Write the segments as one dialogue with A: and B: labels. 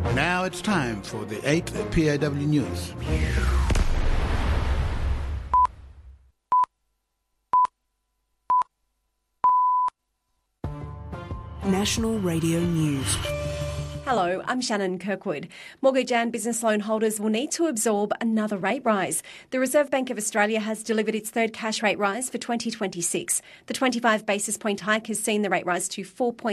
A: Now it's time for the 8th PAW News.
B: National Radio News.
C: Hello, I'm Shannon Kirkwood. Mortgage and business loan holders will need to absorb another rate rise. The Reserve Bank of Australia has delivered its third cash rate rise for 2026. The 25 basis point hike has seen the rate rise to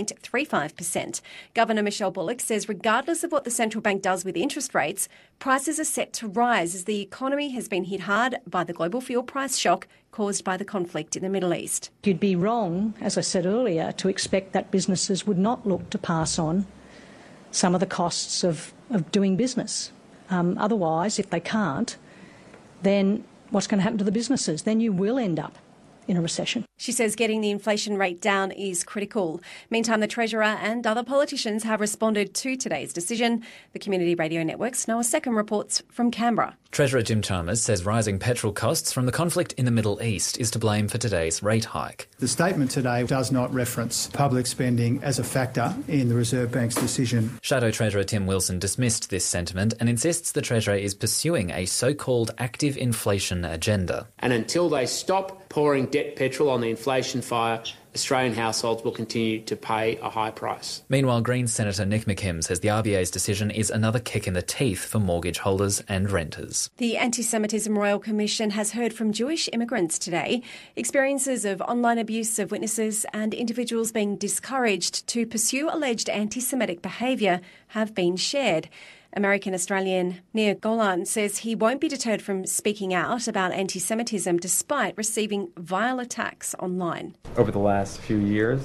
C: 4.35%. Governor Michelle Bullock says regardless of what the central bank does with interest rates, prices are set to rise as the economy has been hit hard by the global fuel price shock caused by the conflict in the Middle East.
D: You'd be wrong, as I said earlier, to expect that businesses would not look to pass on some of the costs of doing business. Otherwise, if they can't, then what's going to happen to the businesses? Then you will end up in a recession.
C: She says getting the inflation rate down is critical. Meantime, the Treasurer and other politicians have responded to today's decision. The Community Radio Network's Noah Second reports from Canberra.
E: Treasurer Jim Chalmers says rising petrol costs from the conflict in the Middle East is to blame for today's rate hike.
F: The statement today does not reference public spending as a factor in the Reserve Bank's decision.
E: Shadow Treasurer Tim Wilson dismissed this sentiment and insists the Treasurer is pursuing a so-called active inflation agenda.
G: And until they stop pouring debt petrol on the inflation fire, Australian households will continue to pay a high price.
E: Meanwhile, Greens Senator Nick McKim says the RBA's decision is another kick in the teeth for mortgage holders and renters.
C: The Anti-Semitism Royal Commission has heard from Jewish immigrants today. Experiences of online abuse of witnesses and individuals being discouraged to pursue alleged anti-Semitic behaviour have been shared. American-Australian Nir Golan says he won't be deterred from speaking out about anti-Semitism despite receiving vile attacks online.
H: Over the last few years,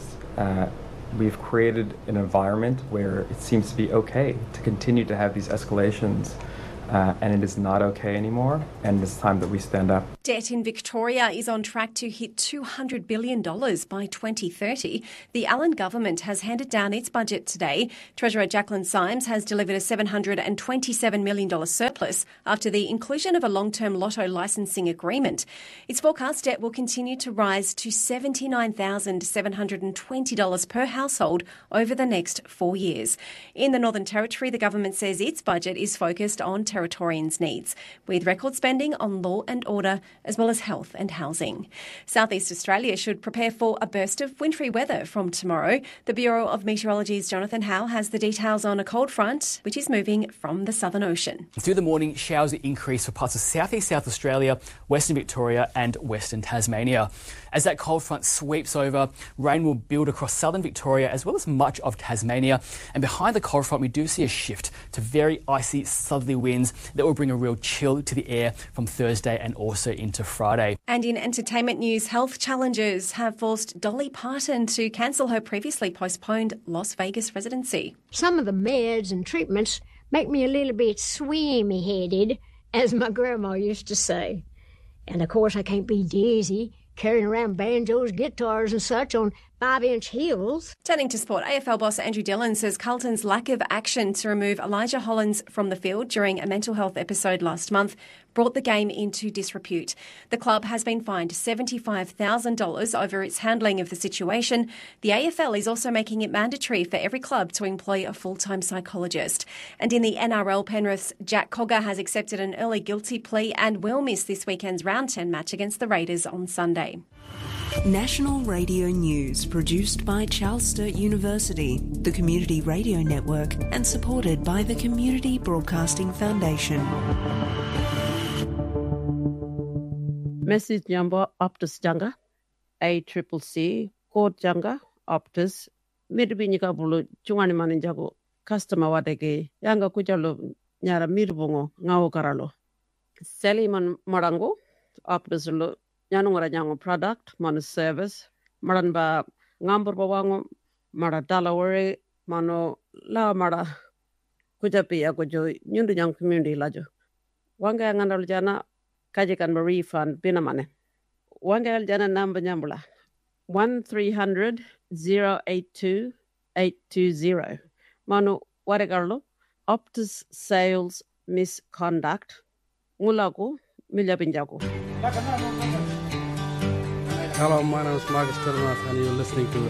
H: we've created an environment where it seems to be okay to continue to have these escalations, and it is not okay anymore, and it's time that we stand up.
C: Debt in Victoria is on track to hit $200 billion by 2030. The Allen government has handed down its budget today. Treasurer Jacqueline Symes has delivered a $727 million surplus after the inclusion of a long-term lotto licensing agreement. Its forecast debt will continue to rise to $79,720 per household over the next 4 years. In the Northern Territory, the government says its budget is focused on Territorians' needs, with record spending on law and order as well as health and housing. Southeast Australia should prepare for a burst of wintry weather from tomorrow. The Bureau of Meteorology's Jonathan Howe has the details on a cold front which is moving from the Southern Ocean.
I: Through the morning, showers will increase for parts of southeast South Australia, Western Victoria and Western Tasmania. As that cold front sweeps over, rain will build across southern Victoria as well as much of Tasmania. And behind the cold front, we do see a shift to very icy southerly winds that will bring a real chill to the air from Thursday and also into Friday.
C: And in entertainment news, health challenges have forced Dolly Parton to cancel her previously postponed Las Vegas residency.
J: Some of the meds and treatments make me a little bit swimmy-headed, as my grandma used to say. And of course I can't be dizzy carrying around banjos, guitars and such on 5-inch heels.
C: Turning to sport, AFL boss Andrew Dillon says Carlton's lack of action to remove Elijah Hollins from the field during a mental health episode last month brought the game into disrepute. The club has been fined $75,000 over its handling of the situation. The AFL is also making it mandatory for every club to employ a full-time psychologist. And in the NRL, Penrith's Jack Cogger has accepted an early guilty plea and will miss this weekend's Round 10 match against the Raiders on Sunday.
B: National Radio News, produced by Charles Sturt University, the Community Radio Network, and supported by the Community Broadcasting Foundation.
K: Message Jamba Optus Janga, ACCC, Code Janga, Optus, Mirbinika Bulu, Chungani Maninjago, Customer Wadege, Yanga Kujalo, Nyara Mirbungo, Ngao Karalo. Seliman Morango, Optus Yanungara Yango product, Mano service, Maranba Ngamber Bawango, Mara Dalawari, Mano La Mara Kujapi Agojo, Yundu Young Community Lajo. Wanga Angandal Jana, Kajikan Marie Fund, Binamane. Wanga Jana number Yambula 1300-082-820. Mano Wadagarlo, Optus Sales Misconduct, Mulago, Miljabinjago.
L: Hello, my name is Marcus Turnoff, and you're listening to